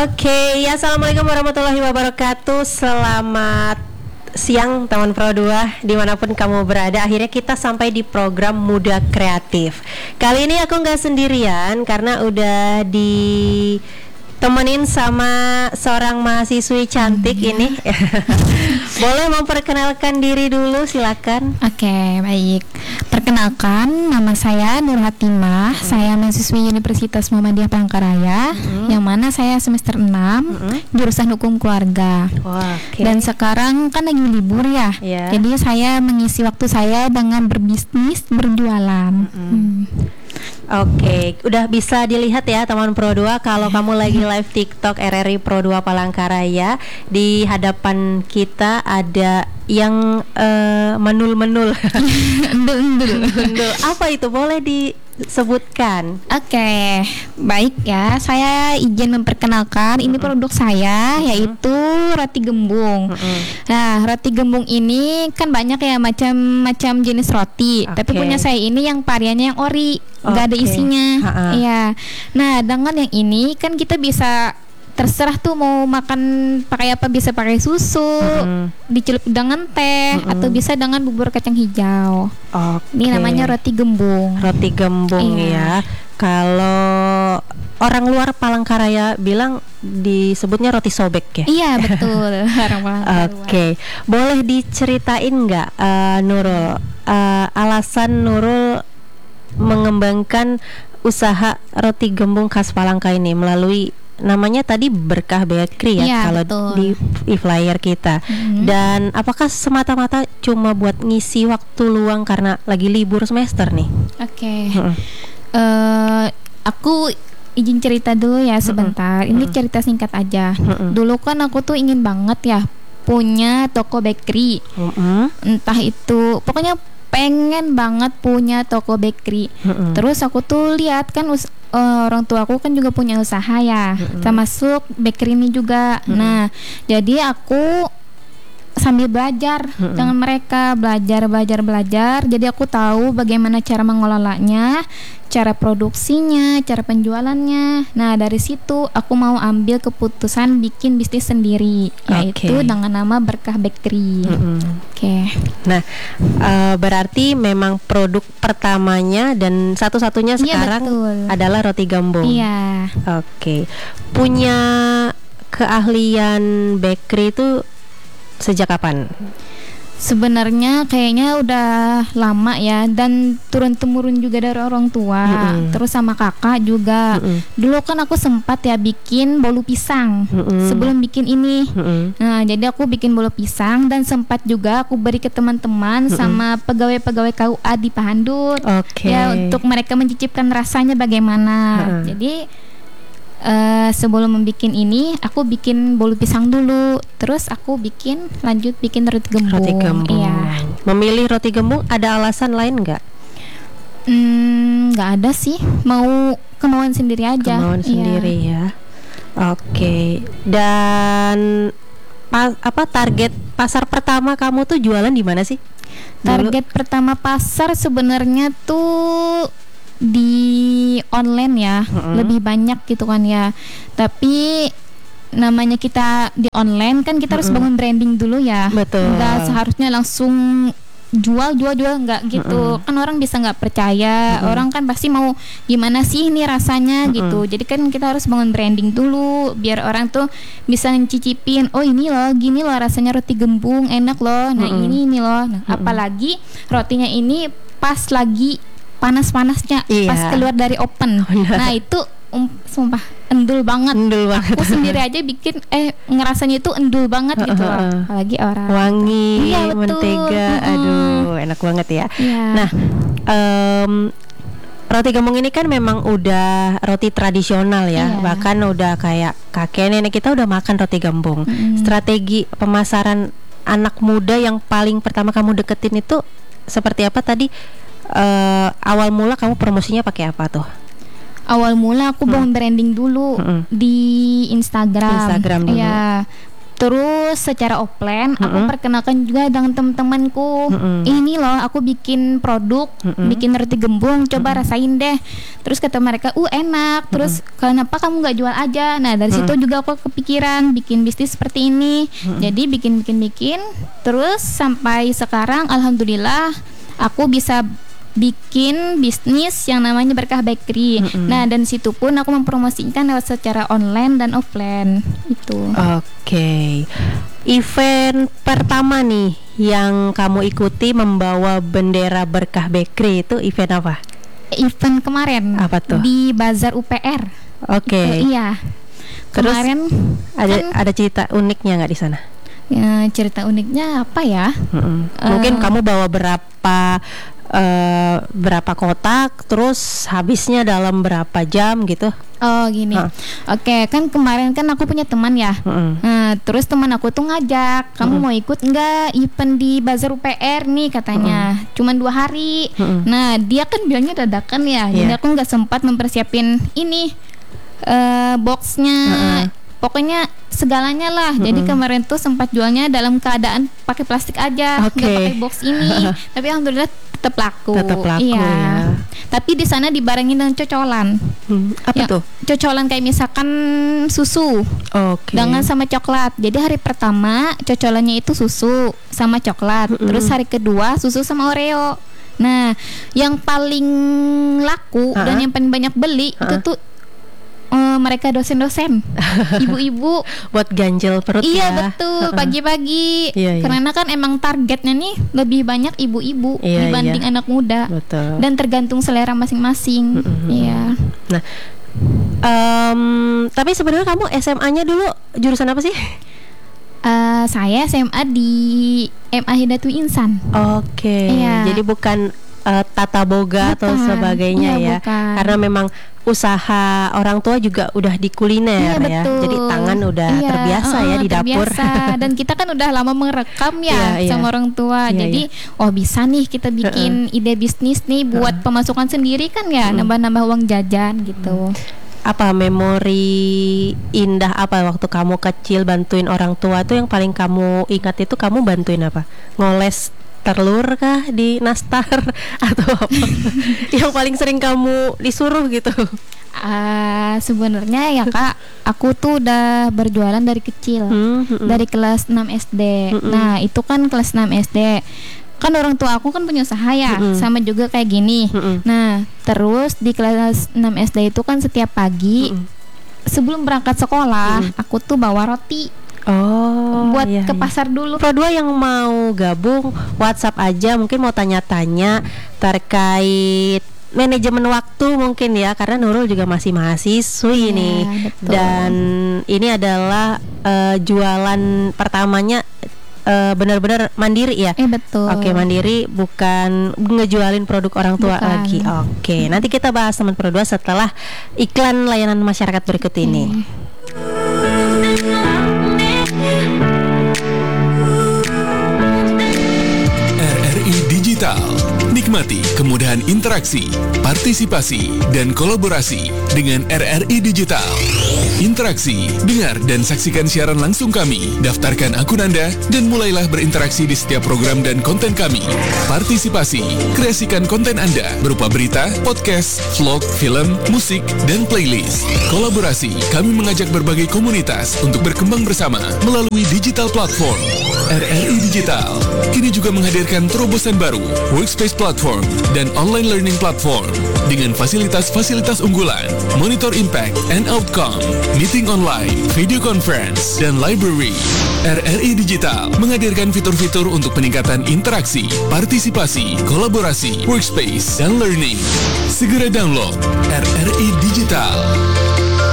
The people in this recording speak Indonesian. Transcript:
Oke, ya, assalamualaikum warahmatullahi wabarakatuh. Selamat siang teman Pro 2 dimanapun kamu berada. Akhirnya kita sampai di program Muda Kreatif. Kali ini aku nggak sendirian karena udah ditemenin sama seorang mahasiswi cantik ini. Boleh memperkenalkan diri dulu, silakan. Oke, baik. Perkenalkan, nama saya Nur Hatimah. Saya mahasiswi Universitas Muhammadiyah Palangkaraya, yang mana saya semester 6, jurusan Hukum Keluarga. Dan sekarang kan lagi libur ya. Jadi saya mengisi waktu saya dengan berbisnis, berjualan. Oke, udah bisa dilihat ya teman Pro 2 kalau kamu lagi live TikTok RRI Pro 2 Palangkaraya. Di hadapan kita ada yang menul-menul. Endul. Apa itu? Boleh disebutkan? Oke, baik ya. Saya izin memperkenalkan ini produk saya, yaitu roti gembung. Nah, roti gembung ini kan banyak ya macam-macam jenis roti. Tapi punya saya ini yang variannya yang ori, nggak ada isinya. Iya. Nah, dengan yang ini kan kita bisa terserah tuh mau makan pakai apa, bisa pakai susu, dicelup dengan teh, atau bisa dengan bubur kacang hijau. Ini namanya roti gembung. Roti gembung ya. Kalau orang luar Palangkaraya bilang disebutnya roti sobek ya. Iya betul. Orang Palangkaraya. Oke, boleh diceritain nggak Nurul, alasan Nurul mengembangkan usaha roti gembung khas Palangka ini melalui namanya tadi Berkah Bakery ya, kalau betul. Di flyer kita. Dan apakah semata-mata cuma buat ngisi waktu luang karena lagi libur semester nih? Oke. Aku izin cerita dulu ya sebentar. Ini cerita singkat aja. Dulu kan aku tuh ingin banget ya punya toko bakery. Entah itu, pokoknya pengen banget punya toko bakery. Terus aku tuh lihat kan orang tua aku kan juga punya usaha ya, termasuk bakery ini juga. Nah, jadi aku sambil belajar dengan mereka, belajar. Jadi aku tahu bagaimana cara mengelolanya, cara produksinya, cara penjualannya. Nah, dari situ aku mau ambil keputusan bikin bisnis sendiri, yaitu dengan nama Berkah Bakery. Nah, berarti memang produk pertamanya dan satu-satunya sekarang adalah roti gembung. Iya. Punya keahlian bakery itu sejak kapan? Sebenarnya kayaknya udah lama ya, dan turun-temurun juga dari orang tua, terus sama kakak juga. Dulu kan aku sempat ya bikin bolu pisang sebelum bikin ini. Nah, jadi aku bikin bolu pisang dan sempat juga aku beri ke teman-teman sama pegawai-pegawai KUA di Pahandut, ya, untuk mereka mencicipkan rasanya bagaimana. Jadi sebelum membuat ini, aku bikin bolu pisang dulu, terus aku lanjut bikin roti gembung. Iya. Memilih roti gembung ada alasan lain nggak? Nggak ada sih, kemauan sendiri aja. Kemauan sendiri ya. Dan target pasar pertama kamu tuh jualan di mana sih? Target pertama pasar sebenarnya tuh di online ya, lebih banyak gitu kan ya. Tapi namanya kita di online kan kita harus bangun branding dulu ya. Nggak seharusnya langsung jual nggak gitu. Kan orang bisa nggak percaya, orang kan pasti mau gimana sih ini rasanya gitu. Jadi kan kita harus bangun branding dulu biar orang tuh bisa mencicipin, oh ini loh, gini loh rasanya roti gembung, enak loh. Nah ini loh. Nah, apalagi rotinya ini pas lagi panas-panasnya, pas keluar dari oven. Nah itu sumpah endul banget. Aku sendiri aja bikin ngerasanya itu endul banget gitu loh. Apalagi orang wangi, mentega, aduh enak banget ya. Nah, roti gembung ini kan memang udah roti tradisional ya. Bahkan udah kayak kakek nenek kita udah makan roti gembung. Strategi pemasaran anak muda yang paling pertama kamu deketin itu seperti apa tadi? Awal mula kamu promosinya pakai apa tuh? Awal mula aku bangun branding dulu di Instagram dulu. Ya. Terus secara offline aku perkenalkan juga dengan teman-temanku. Ini loh aku bikin produk, bikin roti gembung, coba rasain deh. Terus kata mereka, enak. Terus kenapa kamu nggak jual aja? Nah dari situ juga aku kepikiran bikin bisnis seperti ini. Jadi bikin. Terus sampai sekarang alhamdulillah aku bisa bikin bisnis yang namanya Berkah Bakery. Nah, dan situ pun aku mempromosikan lewat secara online dan offline itu. Oke. Event pertama nih yang kamu ikuti membawa bendera Berkah Bakery itu event apa? Event kemarin. Apa tuh? Di Bazar UPR. Oke. Iya. Terus kemarin ada cerita uniknya nggak di sana? Ya, cerita uniknya apa ya? Mungkin kamu bawa berapa kotak, terus habisnya dalam berapa jam gitu? Oh gini, oke, kan kemarin kan aku punya teman ya. Nah, terus teman aku tuh ngajak, kamu mau ikut nggak event di Bazar UPR nih katanya, cuman 2 hari. Nah dia kan bilangnya dadakan ya, jadi aku nggak sempat mempersiapin ini boxnya. Pokoknya segalanya lah. Jadi kemarin tuh sempat jualnya dalam keadaan pakai plastik aja, nggak pakai box ini. Tapi alhamdulillah tetap laku. Iya. Ya. Tapi di sana dibarengin dengan cocolan. Apa tuh? Cocolan kayak misalkan susu. Dengan sama coklat. Jadi hari pertama cocolannya itu susu sama coklat. Terus hari kedua susu sama Oreo. Nah, yang paling laku dan yang paling banyak beli itu tuh mereka dosen-dosen, ibu-ibu buat ganjel perut. Iya betul, pagi-pagi. Karena kan emang targetnya nih lebih banyak ibu-ibu dibanding anak muda. Betul. Dan tergantung selera masing-masing. Iya. Nah, tapi sebenarnya kamu SMA-nya dulu jurusan apa sih? Saya SMA di MA Hidayatul Insan. Oke. Jadi bukan tata boga atau sebagainya ya. Bukan. Karena memang usaha orang tua juga udah di kuliner ya. Jadi tangan udah terbiasa ya di dapur. Dan kita kan udah lama merekam ya sama orang tua. Jadi bisa nih kita bikin ide bisnis nih buat pemasukan sendiri kan ya, nambah-nambah uang jajan gitu. Apa memori indah apa waktu kamu kecil bantuin orang tua tuh yang paling kamu ingat itu kamu bantuin apa? Ngoles telur kah di nastar atau apa? Yang paling sering kamu disuruh gitu? Sebenarnya ya Kak, aku tuh udah berjualan dari kecil, dari kelas 6 SD. Nah itu kan kelas 6 SD. Kan orang tua aku kan punya usaha ya, sama juga kayak gini. Nah terus di kelas 6 SD itu kan setiap pagi sebelum berangkat sekolah, aku tuh bawa roti. Buat ke pasar dulu. Pro 2 yang mau gabung WhatsApp aja, mungkin mau tanya-tanya terkait manajemen waktu mungkin ya, karena Nurul juga masih mahasiswi nih. Betul. Dan ini adalah jualan pertamanya benar-benar mandiri ya. Betul. Oke, mandiri, bukan ngejualin produk orang tua lagi. Oke, nanti kita bahas teman Pro 2 setelah iklan layanan masyarakat berikut ini. RRI Digital. Nikmati kemudahan interaksi, partisipasi, dan kolaborasi dengan RRI Digital. Interaksi, dengar dan saksikan siaran langsung kami. Daftarkan akun Anda dan mulailah berinteraksi di setiap program dan konten kami. Partisipasi, kreasikan konten Anda berupa berita, podcast, vlog, film, musik, dan playlist. Kolaborasi, kami mengajak berbagai komunitas untuk berkembang bersama melalui digital platform. RRI Digital kini juga menghadirkan terobosan baru, workspace platform dan online learning platform dengan fasilitas-fasilitas unggulan, monitor impact and outcome, meeting online, video conference, dan library. RRI Digital menghadirkan fitur-fitur untuk peningkatan interaksi, partisipasi, kolaborasi, workspace, dan learning. Segera download RRI Digital.